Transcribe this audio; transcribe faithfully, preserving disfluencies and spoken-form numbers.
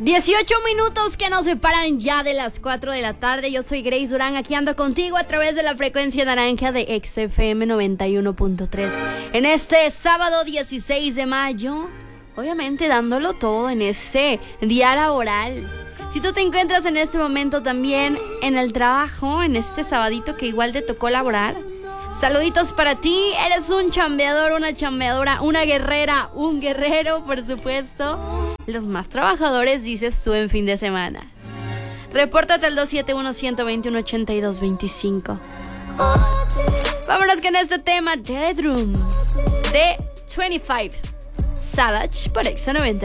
dieciocho minutos que nos separan ya de las cuatro de la tarde. Yo soy Grace Durán, aquí ando contigo a través de la frecuencia naranja de X F M noventa y uno punto tres. En este sábado dieciséis de mayo, obviamente dándolo todo en este día laboral. Si tú te encuentras en este momento también en el trabajo, en este sabadito que igual te tocó laborar, saluditos para ti. Eres un chambeador, una chambeadora, una guerrera, un guerrero, por supuesto. Los más trabajadores, dices tú, en fin de semana. Repórtate al dos siete uno, uno dos uno, ocho dos dos cinco. Vámonos con este tema, Red Room, de veinticinco Savage por Exa noventa.